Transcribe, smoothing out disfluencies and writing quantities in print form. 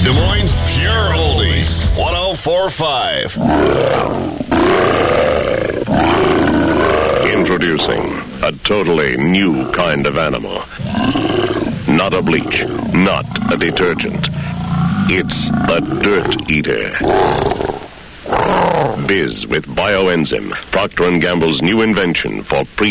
Des Moines Pure Oldies, 104.5. Introducing a totally new kind of animal. Not a bleach, not a detergent. It's a dirt eater. Biz with bioenzyme, Procter & Gamble's new invention for